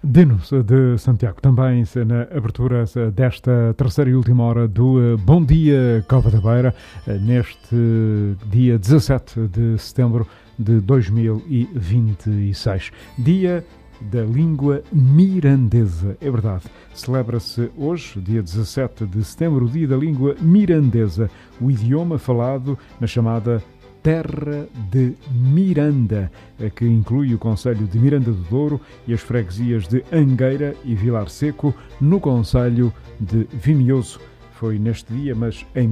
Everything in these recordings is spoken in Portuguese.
Dinos de Santiago, também na abertura desta terceira e última hora do Bom Dia Cova da Beira, neste dia 17 de setembro de 2026. Dia da língua mirandesa, é verdade. Celebra-se hoje, dia 17 de setembro, o dia da língua mirandesa, o idioma falado na chamada Terra de Miranda, que inclui o concelho de Miranda do Douro e as freguesias de Angueira e Vilar Seco, no concelho de Vimioso. Foi neste dia, mas em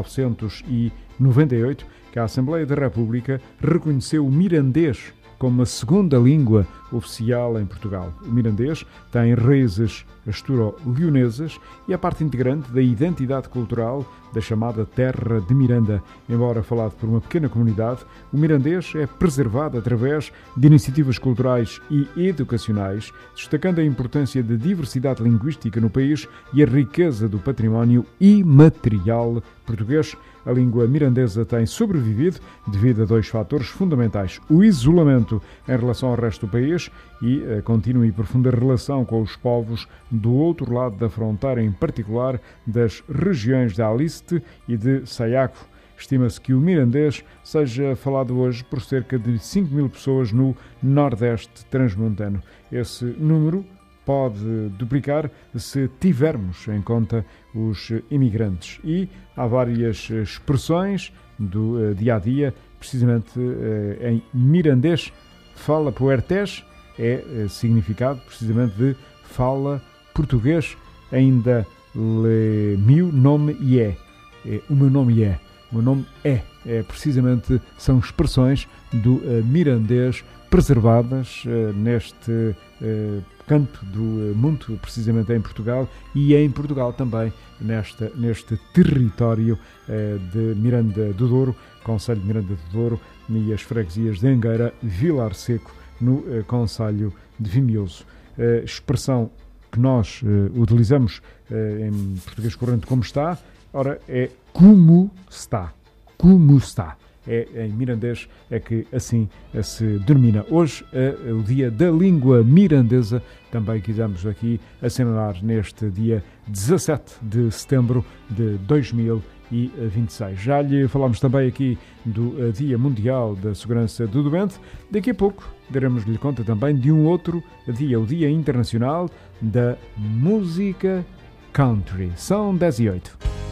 1998, que a Assembleia da República reconheceu o mirandês como a segunda língua oficial em Portugal. O mirandês tem raízes asturo-leonesas e é parte integrante da identidade cultural da chamada Terra de Miranda. Embora falado por uma pequena comunidade, o mirandês é preservado através de iniciativas culturais e educacionais, destacando a importância da diversidade linguística no país e a riqueza do património imaterial português. A língua mirandesa tem sobrevivido devido a dois fatores fundamentais: o isolamento em relação ao resto do país e a contínua e profunda relação com os povos do outro lado da fronteira, em particular das regiões de Aliste e de Saiaco. Estima-se que o mirandês seja falado hoje por cerca de 5.000 pessoas no Nordeste transmontano. Esse número pode duplicar se tivermos em conta os imigrantes. E há várias expressões do dia-a-dia, precisamente em mirandês. Fala puertés é significado precisamente de fala português. Ainda le meu nome é. O meu nome é. O meu nome é. Precisamente são expressões do mirandês preservadas neste canto do mundo, precisamente em Portugal, e em Portugal também, neste território de Miranda do Douro, concelho de Miranda do Douro, e as freguesias de Angueira, Vilar Seco, no concelho de Vimioso. Expressão que nós utilizamos em português corrente como está, ora, é como está. Como está. Em mirandês é que assim se denomina. Hoje é o dia da língua mirandesa, também quisemos aqui assinalar neste dia 17 de setembro de 2026. Já lhe falámos também aqui do Dia Mundial da Segurança do Doente. Daqui a pouco daremos-lhe conta também de um outro dia, o Dia Internacional da Música Country. São 10h08.